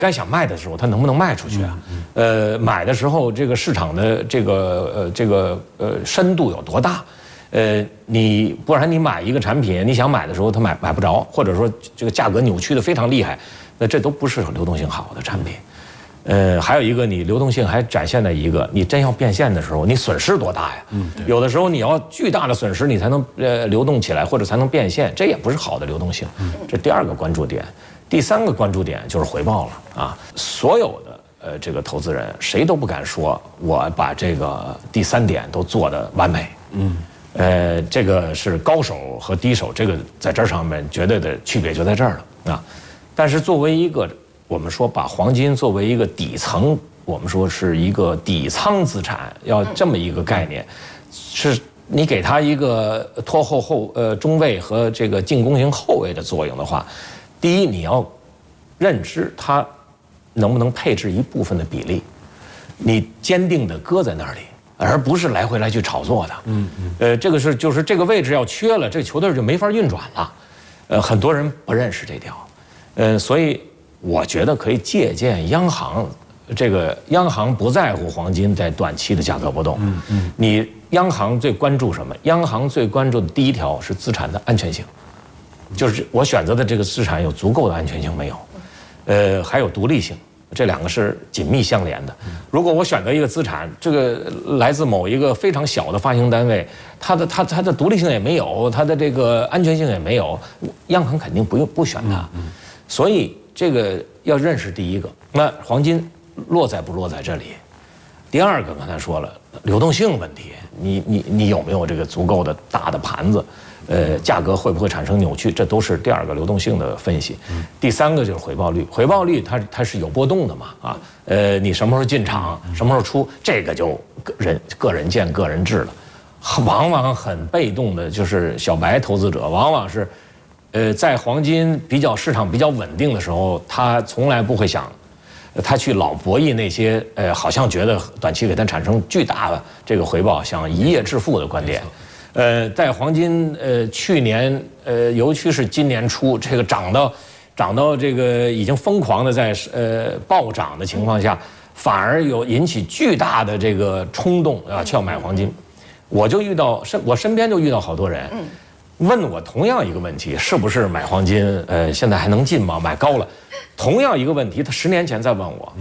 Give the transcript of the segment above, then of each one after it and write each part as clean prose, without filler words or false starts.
该想卖的时候，它能不能卖出去啊？买的时候这个市场的这个深度有多大？你不然你买一个产品，你想买的时候它买不着，或者说这个价格扭曲的非常厉害，那这都不是流动性好的产品。还有一个，你流动性还展现在一个，你真要变现的时候，你损失多大呀？有的时候你要巨大的损失，你才能流动起来，或者才能变现，这也不是好的流动性。这第2个关注点，第3个关注点就是回报了啊！所有的这个投资人谁都不敢说我把这个第3点都做得完美。这个是高手和低手，这个在这上面绝对的区别就在这儿了啊！但是作为一个我们说把黄金作为一个底层，我们说是一个底仓资产，要这么一个概念，是你给它一个拖后中卫和这个进攻型后卫的作用的话，第一你要认知它能不能配置一部分的比例，你坚定的搁在那里，而不是来回来去炒作的。这个是就是这个位置要缺了，这个球队就没法运转了。很多人不认识这条，所以。我觉得可以借鉴央行，这个央行不在乎黄金在短期的价格波动。你央行最关注什么？央行最关注的第1条是资产的安全性，就是我选择的这个资产有足够的安全性没有？还有独立性，这2个是紧密相连的。如果我选择一个资产，这个来自某一个非常小的发行单位，它的独立性也没有，它的这个安全性也没有，央行肯定不选它。所以。这个要认识第1个，那黄金落在不落在这里？第2个刚才说了，流动性问题，你有没有这个足够的大的盘子？价格会不会产生扭曲？这都是第2个流动性的分析。第3个就是回报率，回报率它是有波动的嘛啊？你什么时候进场，什么时候出，这个就个人见个人智了。往往很被动的就是小白投资者，往往是。在黄金市场比较稳定的时候，他从来不会想，他去老博弈那些好像觉得短期给他产生巨大的这个回报，想一夜致富的观点。在黄金去年尤其是今年初这个涨到这个已经疯狂的在暴涨的情况下，反而有引起巨大的这个冲动啊，去要买黄金。我身边就遇到好多人。问我同样一个问题，是不是买黄金？现在还能进吗？买高了，同样一个问题，他10年前在问我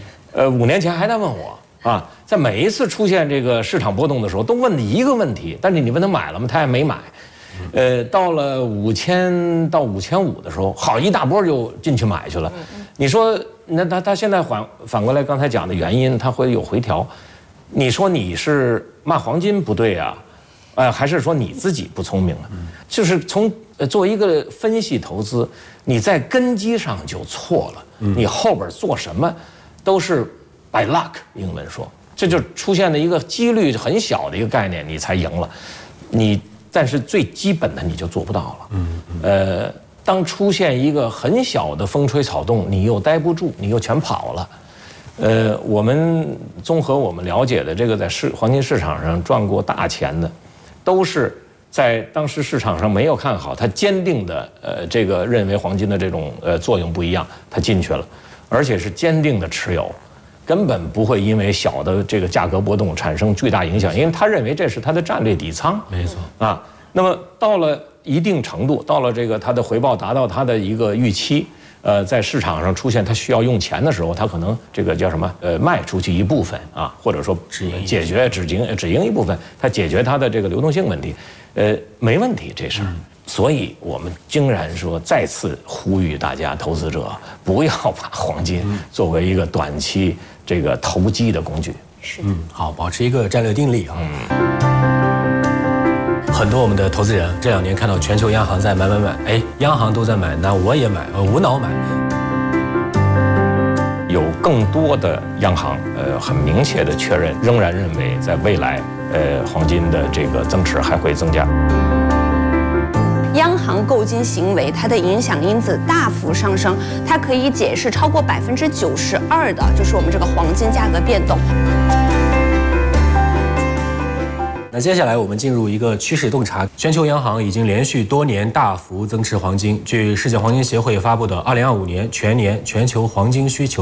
，5年前还在问我啊，在每一次出现这个市场波动的时候，都问一个问题，但是你问他买了吗？他也没买。到了5000到5500的时候，好一大波就进去买去了。你说，那他现在反过来刚才讲的原因，他会有回调。你说你是骂黄金不对啊？还是说你自己不聪明了？就是作为一个分析投资，你在根基上就错了，你后边做什么都是 by luck， 英文说，这就出现了一个几率很小的一个概念，你才赢了。但是最基本的你就做不到了。当出现一个很小的风吹草动，你又待不住，你又全跑了。我们综合我们了解的这个在黄金市场上赚过大钱的。都是在当时市场上没有看好，他坚定的这个认为黄金的这种作用不一样，他进去了，而且是坚定的持有，根本不会因为小的这个价格波动产生巨大影响，因为他认为这是他的战略底仓。没错啊。那么到了一定程度，到了这个他的回报达到他的一个预期，在市场上出现他需要用钱的时候，他可能这个叫什么卖出去一部分啊，或者说解决止盈一部分，他解决他的这个流动性问题，没问题这事儿。所以我们竟然说再次呼吁大家投资者不要把黄金作为一个短期这个投机的工具。 是，好，保持一个战略定力啊。很多我们的投资人这2年看到全球央行在买，央行都在买，那我也买，无脑买。 有更多的央行很明确的确认，仍然认为在未来黄金的这个增持还会增加。 央行购金行为它的影响因子大幅上升，它可以解释超过92%的，就是我们这个黄金价格变动。 那接下来我们进入一个趋势洞察。全球央行已经连续多年大幅增持黄金。据世界黄金协会发布的2025年全年全球黄金需求